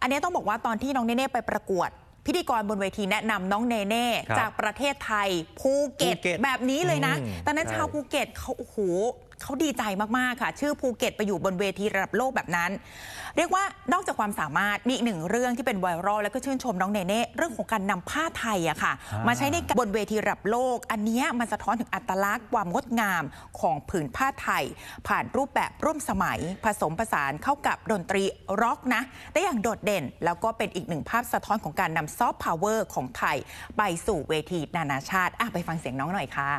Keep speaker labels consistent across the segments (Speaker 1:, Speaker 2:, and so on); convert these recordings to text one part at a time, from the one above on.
Speaker 1: อันนี้ต้องบอกว่าตอนที่น้องเนเน่ไปประกวดพิธีกรบนเวทีแนะนำน้องเนเน่จากประเทศไทยภูเก็ตแบบนี้เลยนะตอนนั้นชาวภูเก็ตเขาโอ้โหเขาดีใจมากๆค่ะชื่อภูเก็ตไปอยู่บนเวทีระดับโลกแบบนั้นเรียกว่านอกจากความสามารถมีอีกหนึ่งเรื่องที่เป็นไวรัลแล้วก็ชื่นชมน้องเนเน่เรื่องของการนำผ้าไทยอะค่ะมาใช้ในบนเวทีระดับโลกอันนี้มันสะท้อนถึงอัตลักษณ์ความงดงามของผืนผ้าไทยผ่านรูปแบบร่วมสมัยผสมผสานเข้ากับดนตรีร็อกนะได้อย่างโดดเด่นแล้วก็เป็นอีกหนึ่งภาพสะท้อนของการนำซอฟต์พาวเวอร์ของไทยไปสู่เวทีนานาชาติไปฟังเสียงน้องหน่อยค่ะ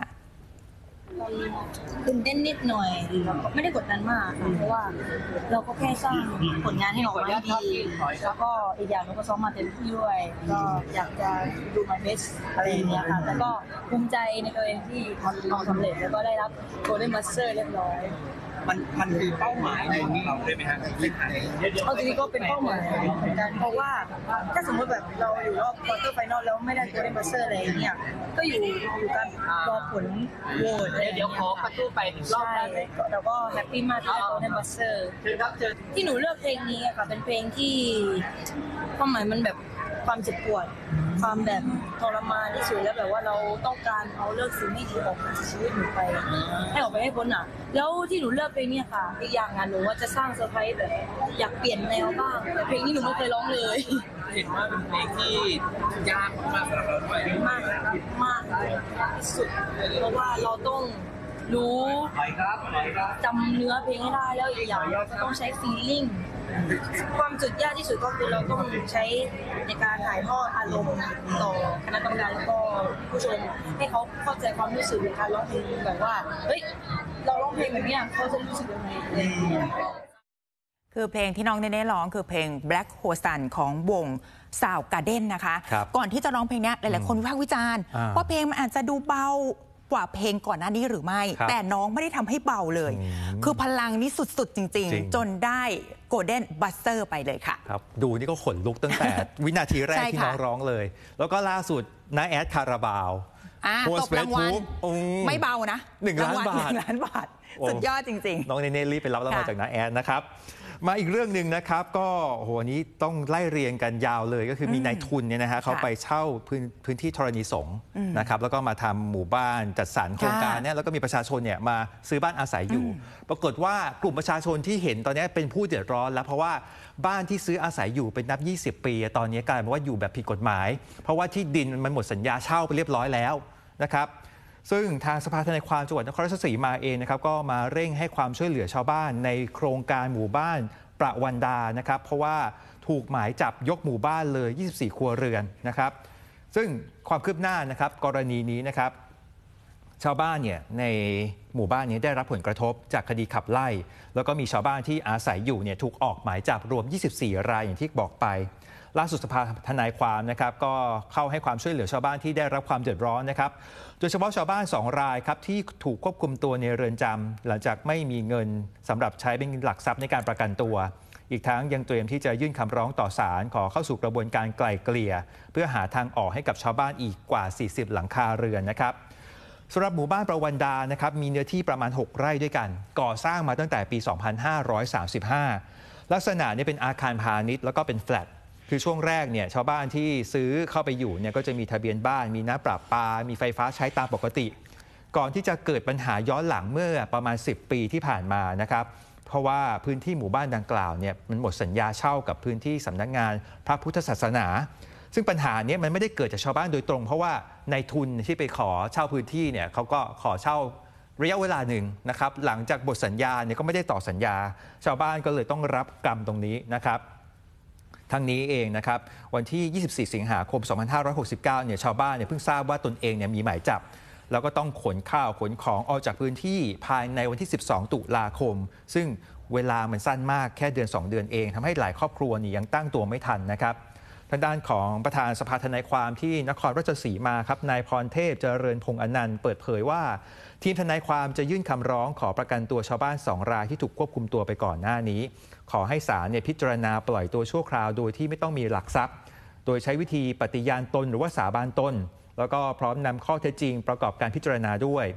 Speaker 2: ตื่นเต้นนิดหน่อยไม่ได้กดดันมากค่ะเพราะว่าเราก็แค่สร้างผลงานให้ออกมาดีแล้วก็อีกอย่างเราก็ซ้อมมาเต็มที่ด้วยก็อยากจะดูmy bestอะไรอย่างเงี้ยค่ะแล้วก็ภูมิใจในตัวเองที่ทำสำเร็จแล้วก็ได้รับGolden Buzzerเรียบร้อย
Speaker 3: มันคือเป้าหมายของเราเลยไหมฮะ
Speaker 2: เอาจริงๆก็เป็นเป้าหมายเหมือนกันเพราะว่าถ้าสมมติแบบเราอยู่รอบควอเตอร์ไฟนอลแล้วไม่ได้Golden Buzzerอะไรอย่างเงี้ยก็อยู่กันรอผลโหวต
Speaker 3: เดี๋ยวขอประตูไปถึงรอบได้ไหม
Speaker 2: แต่ก็แฮปปี้มากที่ได้Golden Buzzerที่หนูเลือกเพลงนี้ค่ะเป็นเพลงที่ความหมายมันแบบความเจ็บปวดความแบบทรมานที่สุดแล้วแบบว่าเราต้องการเอาเลิกสิ่งไม่ดีออกจากชีวิตหนูไปให้ออกไปให้พ้นแล้วที่หนูเลือกเพลงนี้ค่ะอีกอย่างหนูว่าจะสร้างเซอร์ไพรส์แบบอยากเปลี่ยนแนวบ้างแต่เพลงนี้หนูไม่เคยร้องเลย
Speaker 3: เห็นว่าเป็นเพลงที่ยากมากสำหรับเราด้วย
Speaker 2: มากที่สุดเพราะว่าเราต้องรู้จำเนื้อเพลงให้ได้แล้วอีกอย่างเราต้องใช้ feeling ความจุดยากที่สุดก็คือเราต้องใช้ในการถ่ายทอดอารมณ์ต่อคณะกรรมการแล้วก็ผู้ชมให้เขาเข้าใจความรู้สึกในการร้องเพลงแบบว่าเฮ้ยเราร้องเพลงแบบนี้เขาจะรู้สึกยังไง
Speaker 1: คือเพลงที่น้องเนเน่ร้องคือเพลง Black Hosan ของวงSoundgarden นะคะก่อนที่จะร้องเพลงนี้หลายๆคนวิพากษ์วิจารณ์ว่าเพลงมันอาจจะดูเบากว่าเพลงก่อนหน้านี้หรือไม่แต่น้องไม่ได้ทำให้เบาเลยคือพลังนี้สุดๆจริงๆจนได้Golden Buzzer ไปเลยค่ะ
Speaker 4: ครับดูนี่ก็ขนลุกตั้งแต่ วินาทีแรกที่น้องร้องเลยแล้วก็ล่าสุดน้าแอดคาราบาว
Speaker 1: ตบรางวัลไม่เบานะ
Speaker 4: 1 ล้านบาท
Speaker 1: สุดยอดจริงๆ
Speaker 4: น้องเนเน่รีบไปรับรางวัลจากน้าแอดนะครับมาอีกเรื่องหนึ่งนะครับก็โหนี้ต้องไล่เรียงกันยาวเลยก็คือมีนายทุนเนี่ยนะฮะเขาไปเช่าพื้นที่ธรณีสงฆ์นะครับแล้วก็มาทำหมู่บ้านจัดสรรโครงการเนี่ยแล้วก็มีประชาชนเนี่ยมาซื้อบ้านอาศัยอยู่ปรากฏว่ากลุ่มประชาชนที่เห็นตอนนี้เป็นผู้เดือดร้อนแล้วเพราะว่าบ้านที่ซื้ออาศัยอยู่เป็นนับ20 ปีตอนนี้กลายเป็นว่าอยู่แบบผิดกฎหมายเพราะว่าที่ดินมันหมดสัญญาเช่าไปเรียบร้อยแล้วนะครับซึ่งทางสภาทนายความจังหวัดนครราชสีมาเองนะครับก็มาเร่งให้ความช่วยเหลือชาวบ้านในโครงการหมู่บ้านประวันดานะครับเพราะว่าถูกหมายจับยกหมู่บ้านเลย24 ครัวเรือนนะครับซึ่งความคืบหน้านะครับกรณีนี้นะครับชาวบ้านเนี่ยในหมู่บ้านนี้ได้รับผลกระทบจากคดีขับไล่แล้วก็มีชาวบ้านที่อาศัยอยู่เนี่ยถูกออกหมายจับรวม24 รายอย่างที่บอกไปล่าสุดสภาทนายความนะครับก็เข้าให้ความช่วยเหลือชาวบ้านที่ได้รับความเดือดร้อนนะครับโดยเฉพาะชาวบ้าน2 รายครับที่ถูกควบคุมตัวในเรือนจำหลังจากไม่มีเงินสำหรับใช้เป็นหลักทรัพย์ในการประกันตัวอีกทั้งยังเตรียมที่จะยื่นคำร้องต่อศาลขอเข้าสู่กระบวนการไกล่เกลี่ยเพื่อหาทางออกให้กับชาวบ้านอีกกว่า40 หลังคาเรือนนะครับสำหรับหมู่บ้านประวันดานะครับมีเนื้อที่ประมาณ6 ไร่ด้วยกันก่อสร้างมาตั้งแต่ปี 2535 ลักษณะนี้เป็นอาคารพาณิชย์แล้วก็เป็นแฟลตคือช่วงแรกเนี่ยชาวบ้านที่ซื้อเข้าไปอยู่เนี่ยก็จะมีทะเบียนบ้านมีน้ำประปามีไฟฟ้าใช้ตามปกติก่อนที่จะเกิดปัญหาย้อนหลังเมื่อประมาณ10 ปีที่ผ่านมานะครับเพราะว่าพื้นที่หมู่บ้านดังกล่าวเนี่ยมันหมดสัญญาเช่ากับพื้นที่สำนักงานพระพุทธศาสนาซึ่งปัญหานี้มันไม่ได้เกิดจากชาวบ้านโดยตรงเพราะว่านายทุนที่ไปขอเช่าพื้นที่เนี่ยเขาก็ขอเช่าระยะเวลาหนึ่งนะครับหลังจากหมดสัญญาเนี่ยก็ไม่ได้ต่อสัญญาชาวบ้านก็เลยต้องรับกรรมตรงนี้นะครับทั้งนี้เองนะครับวันที่ 24 สิงหาคม 2569 เนี่ยชาวบ้านเนี่ยเพิ่งทราบว่าตนเองเนี่ยมีหมายจับแล้วก็ต้องขนข้าวขนของออกจากพื้นที่ภายในวันที่ 12 ตุลาคมซึ่งเวลามันสั้นมากแค่เดือน 2 เดือนเองทำให้หลายครอบครัวนี่ยังตั้งตัวไม่ทันนะครับทางด้านของประธานสภาทนายความที่นครราชสีมาครับนายพรเทพเจริญพงษ์อนันต์เปิดเผยว่าทีมทนายความจะยื่นคำร้องขอประกันตัวชาวบ้าน2 รายที่ถูกควบคุมตัวไปก่อนหน้านี้ขอให้ศาลพิจารณาปล่อยตัวชั่วคราวโดยที่ไม่ต้องมีหลักทรัพย์โดยใช้วิธีปฏิญาณตนหรือว่าสาบานตนแล้วก็พร้อมนำข้อเท็จจริงประกอบการพิจารณาด้วย